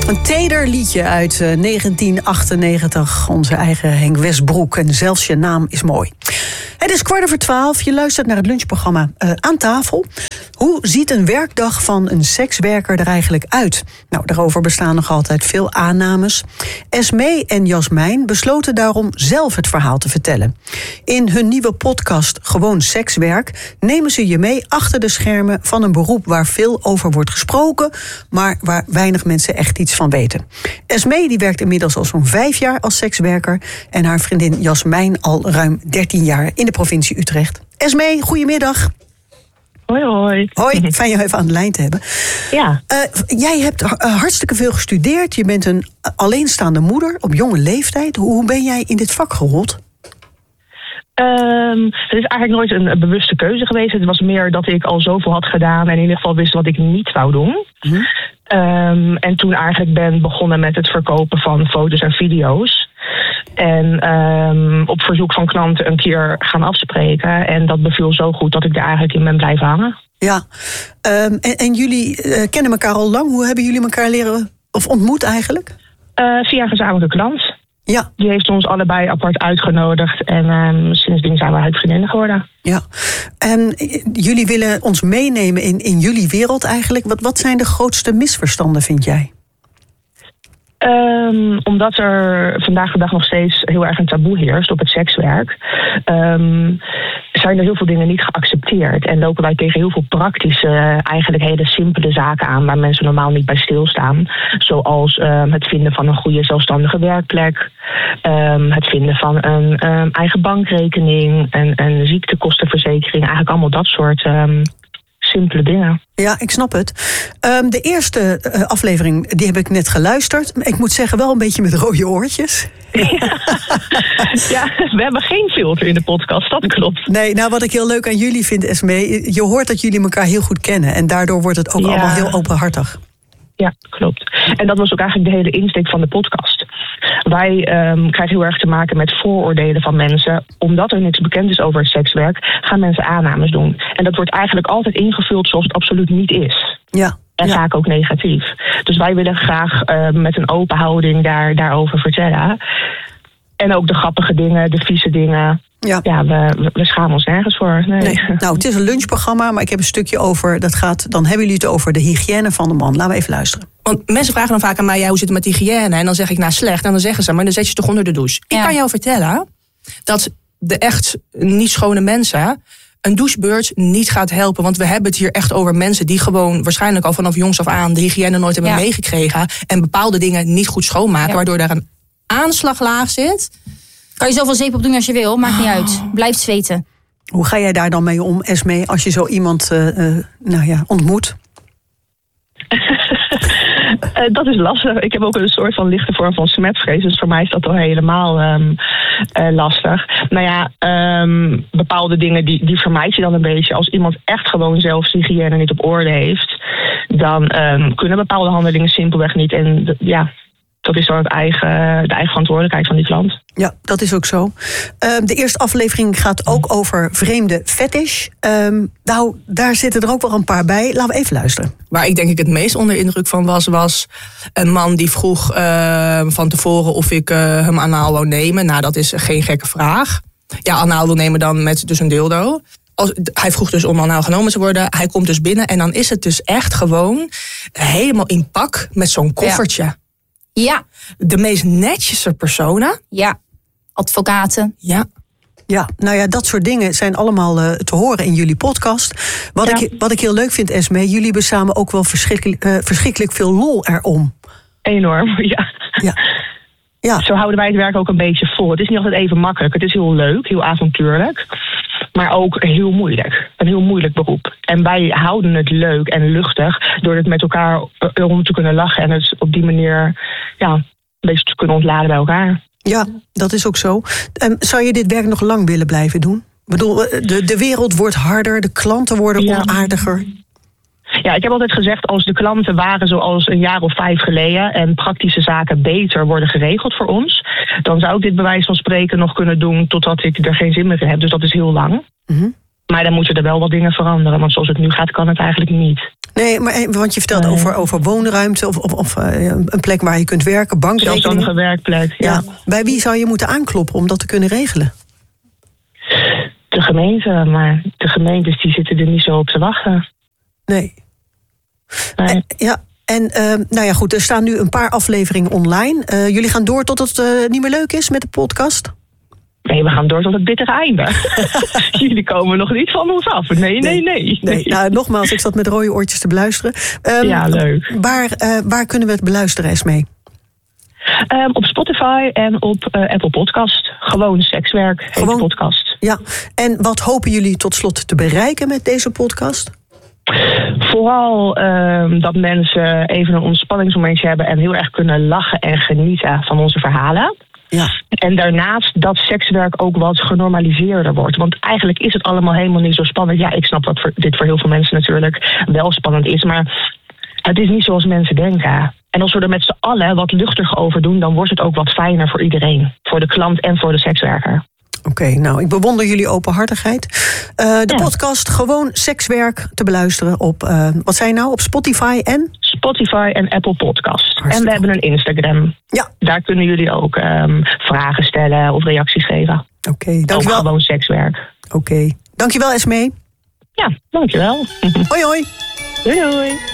Een teder liedje uit 1998. Onze eigen Henk Westbroek. En zelfs je naam is mooi. Het is 11:15. Je luistert naar het lunchprogramma Aan Tafel. Hoe ziet een werkdag van een sekswerker er eigenlijk uit? Nou, daarover bestaan nog altijd veel aannames. Esmee en Jasmijn besloten daarom zelf het verhaal te vertellen. In hun nieuwe podcast Gewoon Sekswerk nemen ze je mee achter de schermen van een beroep waar veel over wordt gesproken, maar waar weinig mensen echt iets van weten. Esmee die werkt inmiddels al zo'n 5 jaar als sekswerker en haar vriendin Jasmijn al ruim 13 jaar in de provincie Utrecht. Esmee, goedemiddag. Hoi, hoi. Hoi, fijn je even aan de lijn te hebben. Ja. Jij hebt hartstikke veel gestudeerd. Je bent een alleenstaande moeder op jonge leeftijd. Hoe ben jij in dit vak gerold? Het is eigenlijk nooit een bewuste keuze geweest. Het was meer dat ik al zoveel had gedaan en in ieder geval wist wat ik niet wou doen. En toen eigenlijk ben begonnen met het verkopen van foto's en video's. En op verzoek van klanten een keer gaan afspreken. En dat beviel zo goed dat ik er eigenlijk in ben blijven hangen. Ja, en jullie kennen elkaar al lang. Hoe hebben jullie elkaar leren of ontmoet eigenlijk? Via een gezamenlijke klant. Ja. Die heeft ons allebei apart uitgenodigd. En sindsdien zijn we eigenlijk vriendinnen geworden. Ja. En jullie willen ons meenemen in jullie wereld eigenlijk. Wat zijn de grootste misverstanden, vind jij? Omdat er vandaag de dag nog steeds heel erg een taboe heerst op het sekswerk, zijn er heel veel dingen niet geaccepteerd. En lopen wij tegen heel veel praktische, eigenlijk hele simpele zaken aan waar mensen normaal niet bij stilstaan. Zoals het vinden van een goede zelfstandige werkplek, het vinden van een eigen bankrekening, een ziektekostenverzekering. Eigenlijk allemaal dat soort simpele dingen. Ja, ik snap het. De eerste aflevering, die heb ik net geluisterd. Ik moet zeggen, wel een beetje met rode oortjes. Ja, we hebben geen filter in de podcast, dat klopt. Nee, nou wat ik heel leuk aan jullie vind, Esmee, je hoort dat jullie elkaar heel goed kennen. En daardoor wordt het ook allemaal heel openhartig. Ja, klopt. En dat was ook eigenlijk de hele insteek van de podcast. Wij krijgen heel erg te maken met vooroordelen van mensen. Omdat er niks bekend is over het sekswerk, gaan mensen aannames doen. En dat wordt eigenlijk altijd ingevuld zoals het absoluut niet is. Ja. En vaak ook negatief. Dus wij willen graag met een open houding daarover vertellen. En ook de grappige dingen, de vieze dingen. Ja, we schamen ons nergens voor. Nee. Nou, het is een lunchprogramma, maar ik heb een stukje over. Dan hebben jullie het over de hygiëne van de man. Laten we even luisteren. Want mensen vragen dan vaak aan mij, hoe zit het met hygiëne? En dan zeg ik, slecht. En dan zeggen ze, maar dan zet je het toch onder de douche. Ja. Ik kan jou vertellen dat de echt niet schone mensen een douchebeurt niet gaat helpen. Want we hebben het hier echt over mensen die gewoon waarschijnlijk al vanaf jongs af aan de hygiëne nooit hebben meegekregen. En bepaalde dingen niet goed schoonmaken, waardoor daar een aanslaglaag zit. Kan je zoveel zeep op doen als je wil, maakt niet uit. Blijf zweten. Hoe ga jij daar dan mee om, Esmee, als je zo iemand ontmoet? Dat is lastig. Ik heb ook een soort van lichte vorm van smetvrees. Dus voor mij is dat al helemaal lastig. Bepaalde dingen die vermijd je dan een beetje. Als iemand echt gewoon zelf hygiëne niet op orde heeft, dan kunnen bepaalde handelingen simpelweg niet. En dat is dan de eigen verantwoordelijkheid van die klant. Ja, dat is ook zo. De eerste aflevering gaat ook over vreemde fetish. Daar zitten er ook wel een paar bij. Laten we even luisteren. Waar ik denk ik het meest onder indruk van was een man die vroeg van tevoren of ik hem anaal wou nemen. Nou, dat is geen gekke vraag. Ja, anaal wil nemen dan met dus een dildo. Hij vroeg dus om anaal genomen te worden. Hij komt dus binnen en dan is het dus echt gewoon helemaal in pak met zo'n koffertje. Ja. De meest netjeste personen. Ja. Advocaten. Ja. Ja, dat soort dingen zijn allemaal te horen in jullie podcast. Wat ik heel leuk vind, Esmee, jullie hebben samen ook wel verschrikkelijk veel lol erom. Enorm, ja. Zo houden wij het werk ook een beetje vol. Het is niet altijd even makkelijk. Het is heel leuk, heel avontuurlijk. Maar ook heel moeilijk. Een heel moeilijk beroep. En wij houden het leuk en luchtig door het met elkaar om te kunnen lachen. En het op die manier een beetje te kunnen ontladen bij elkaar. Ja, dat is ook zo. Zou je dit werk nog lang willen blijven doen? Ik bedoel, de wereld wordt harder, de klanten worden onaardiger. Ja, ik heb altijd gezegd, als de klanten waren zoals een jaar of 5 geleden en praktische zaken beter worden geregeld voor ons, dan zou ik dit bij wijze van spreken nog kunnen doen totdat ik er geen zin meer in heb. Dus dat is heel lang. Mm-hmm. Maar dan moeten er wel wat dingen veranderen, want zoals het nu gaat kan het eigenlijk niet. Nee, maar want je vertelt over woonruimte of een plek waar je kunt werken, bankrekeningen. Zelfstandige werkplek, ja. Bij wie zou je moeten aankloppen om dat te kunnen regelen? De gemeente, maar de gemeentes die zitten er niet zo op te wachten. Nee. En goed, er staan nu een paar afleveringen online. Jullie gaan door tot het niet meer leuk is met de podcast? Nee, we gaan door tot het bittere einde. Jullie komen nog niet van ons af. Nee. Nou, nogmaals, ik zat met rode oortjes te beluisteren. Ja, leuk. Waar kunnen we het beluisteren, Esmee? Op Spotify en op Apple Podcast. Gewoon sekswerk heet de podcast. Ja, en wat hopen jullie tot slot te bereiken met deze podcast? Vooral dat mensen even een ontspanningsmomentje hebben en heel erg kunnen lachen en genieten van onze verhalen. Ja. En daarnaast dat sekswerk ook wat genormaliseerder wordt. Want eigenlijk is het allemaal helemaal niet zo spannend. Ja, ik snap dat dit voor heel veel mensen natuurlijk wel spannend is. Maar het is niet zoals mensen denken. En als we er met z'n allen wat luchtiger over doen, dan wordt het ook wat fijner voor iedereen. Voor de klant en voor de sekswerker. Oké, nou, ik bewonder jullie openhartigheid. De podcast Gewoon Sekswerk te beluisteren op, wat zei je nou, op Spotify en? Spotify en Apple Podcast. Hartstikke en we hebben een Instagram. Ja. Daar kunnen jullie ook vragen stellen of reacties geven. Oké, dankjewel. Ook gewoon sekswerk. Oké, dankjewel Esmee. Ja, dankjewel. Hoi hoi. Doei doei.